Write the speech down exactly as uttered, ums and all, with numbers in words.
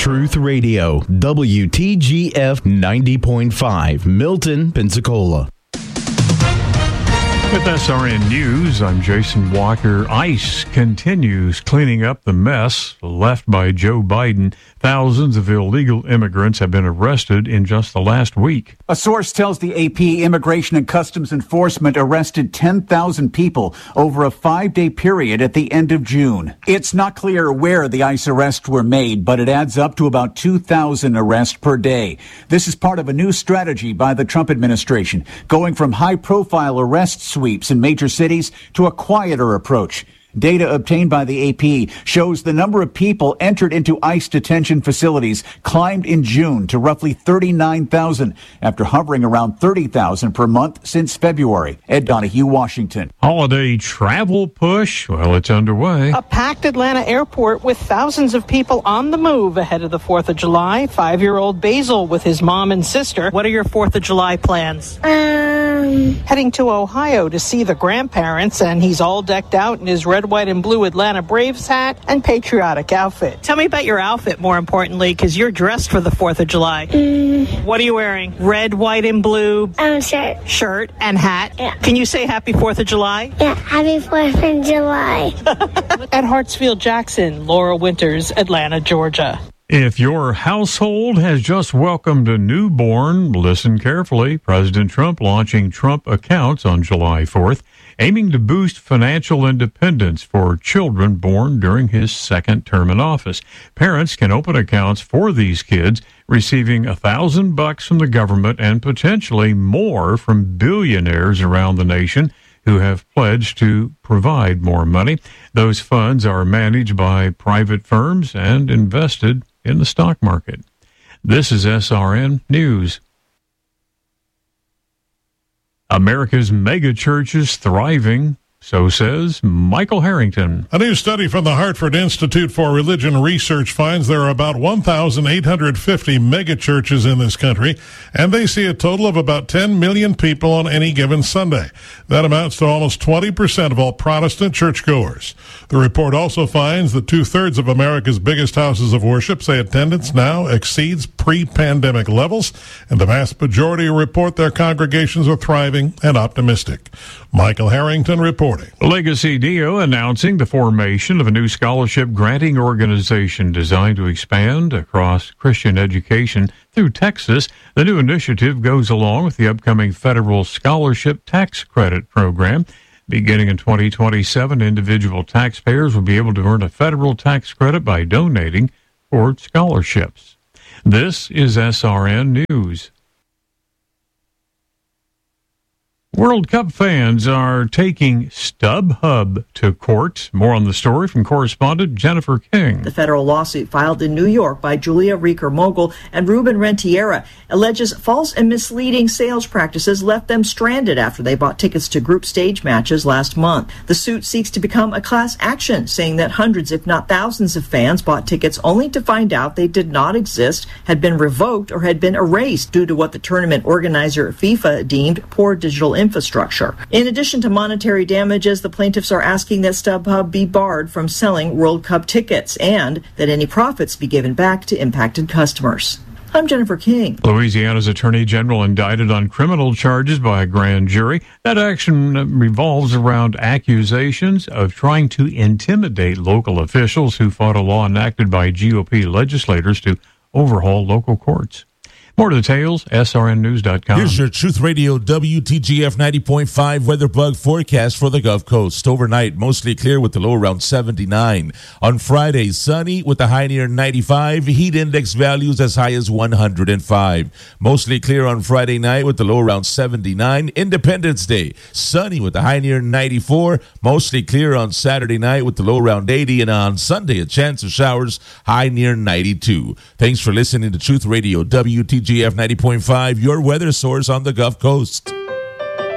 Truth Radio, W T G F ninety point five, Milton, Pensacola. With S R N News, I'm Jason Walker. ICE continues cleaning up the mess left by Joe Biden. Thousands of illegal immigrants have been arrested in just the last week. A source tells the A P Immigration and Customs Enforcement arrested ten thousand people over a five-day period at the end of June. It's not clear where the ICE arrests were made, but it adds up to about two thousand arrests per day. This is part of a new strategy by the Trump administration, going from high-profile arrest sweeps in major cities to a quieter approach. Data obtained by the A P shows the number of people entered into ICE detention facilities climbed in June to roughly thirty-nine thousand after hovering around thirty thousand per month since February. Ed Donahue, Washington. Holiday travel push, well, it's underway. A packed Atlanta airport with thousands of people on the move ahead of the fourth of July. Five-year-old Basil with his mom and sister. What are your fourth of July plans? Um... Heading to Ohio to see the grandparents, and he's all decked out in his red, white, and blue Atlanta Braves hat and patriotic outfit. Tell me about your outfit, more importantly, because you're dressed for the fourth of July. Mm. What are you wearing? Red, white, and blue? Um, shirt. Shirt and hat? Yeah. Can you say happy fourth of July? Yeah, happy fourth of July. At Hartsfield Jackson, Laura Winters, Atlanta, Georgia. If your household has just welcomed a newborn, listen carefully. President Trump launching Trump Accounts on July fourth, aiming to boost financial independence for children born during his second term in office. Parents can open accounts for these kids, receiving a thousand bucks from the government and potentially more from billionaires around the nation who have pledged to provide more money. Those funds are managed by private firms and invested in the stock market. This is S R N News. America's mega churches thriving, so says Michael Harrington. A new study from the Hartford Institute for Religion Research finds there are about one thousand eight hundred fifty megachurches in this country, and they see a total of about ten million people on any given Sunday. That amounts to almost twenty percent of all Protestant churchgoers. The report also finds that two-thirds of America's biggest houses of worship say attendance now exceeds pre-pandemic levels, and the vast majority report their congregations are thriving and optimistic. Michael Harrington reporting. Legacy Dio announcing the formation of a new scholarship granting organization designed to expand across Christian education through Texas. The new initiative goes along with the upcoming federal scholarship tax credit program. Beginning in twenty twenty-seven, individual taxpayers will be able to earn a federal tax credit by donating toward scholarships. This is S R N News. World Cup fans are taking StubHub to court. More on the story from correspondent Jennifer King. The federal lawsuit filed in New York by Julia Reeker-Mogul and Ruben Rentiera alleges false and misleading sales practices left them stranded after they bought tickets to group stage matches last month. The suit seeks to become a class action, saying that hundreds, if not thousands of fans bought tickets only to find out they did not exist, had been revoked, or had been erased due to what the tournament organizer FIFA deemed poor digital infrastructure. In addition to monetary damages, the plaintiffs are asking that StubHub be barred from selling World Cup tickets and that any profits be given back to impacted customers. I'm Jennifer King. Louisiana's Attorney General indicted on criminal charges by a grand jury. That action revolves around accusations of trying to intimidate local officials who fought a law enacted by G O P legislators to overhaul local courts. More details, S R N news dot com. Here's your Truth Radio W T G F ninety point five weather bug forecast for the Gulf Coast. Overnight, mostly clear with the low around seventy-nine. On Friday, sunny with the high near ninety-five. Heat index values as high as one hundred five. Mostly clear on Friday night with the low around seventy-nine. Independence Day, sunny with the high near ninety-four. Mostly clear on Saturday night with the low around eighty. And on Sunday, a chance of showers, high near ninety-two. Thanks for listening to Truth Radio W T G F ninety point five, your weather source on the Gulf Coast.